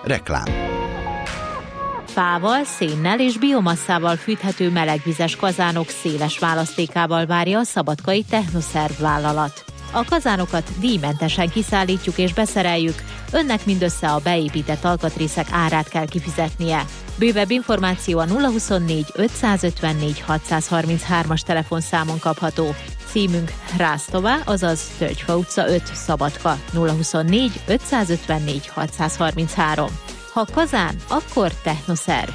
Reklám. Fával, szénnel és biomasszával fűthető melegvizes kazánok széles választékával várja a szabadkai Technoszerv vállalat. A kazánokat díjmentesen kiszállítjuk és beszereljük, önnek mindössze a beépített alkatrészek árát kell kifizetnie. Bővebb információ a 024 554 633-as telefonszámon kapható. Címünk Rásztová, azaz Tölgyfa utca 5, Szabadka, 024 554 633. Ha kazán, akkor Technoszerv.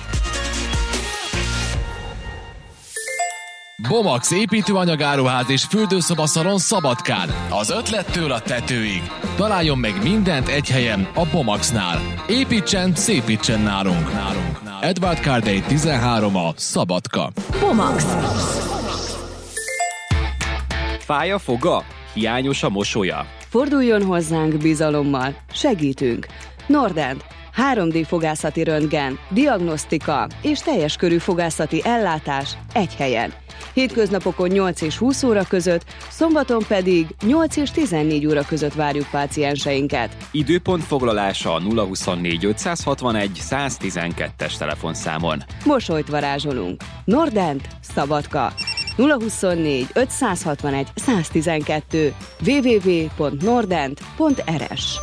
Bomax építőanyagáruház és fürdőszobaszalon Szabadkán. Az ötlettől a tetőig. Találjon meg mindent egy helyen, a Bomaxnál. Építsen, szépítsen nálunk. Edward Cardey 13 a Szabadka. Bomax. Fáj a foga? Hiányos a mosolya? Forduljon hozzánk bizalommal. Segítünk. Nordent. 3D fogászati röntgen, diagnosztika és teljes körű fogászati ellátás egy helyen. Hétköznapokon 8 és 20 óra között, szombaton pedig 8 és 14 óra között várjuk pácienseinket. Időpont foglalása a 024 561 112-es telefonszámon. Mosolyt varázsolunk. Nordent, Szabadka. 024 561 112 www.nordent.rs.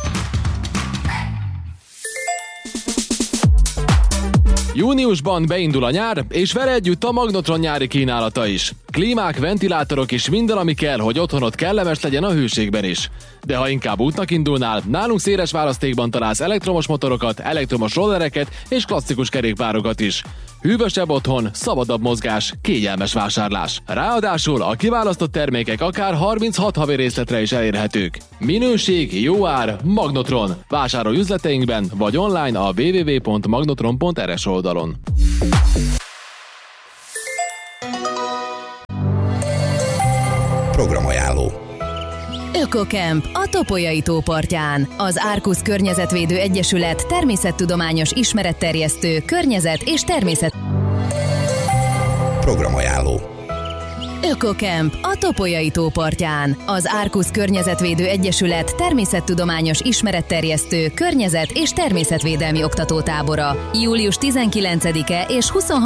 Júniusban beindul a nyár, és vele együtt a Magnotron nyári kínálata is. Klímák, ventilátorok és minden, ami kell, hogy otthonod kellemes legyen a hőségben is. De ha inkább útnak indulnál, nálunk széles választékban találsz elektromos motorokat, elektromos rollereket és klasszikus kerékpárokat is. Hűvösebb otthon, szabadabb mozgás, kényelmes vásárlás. Ráadásul a kiválasztott termékek akár 36 havi részletre is elérhetők. Minőség, jó ár, Magnotron. Vásárolj üzleteinkben vagy online a www.magnotron.rs oldalon. Programajánló. Ökokemp a Topolyai tó partján. Az Árkusz Környezetvédő Egyesület természettudományos ismeretterjesztő, környezet és természet. Programajánló. Ökokemp a Topolyai tó partján. Az Árkusz Környezetvédő Egyesület természettudományos ismeretterjesztő, környezet és természetvédelmi oktatótábora. Július 19-e és 23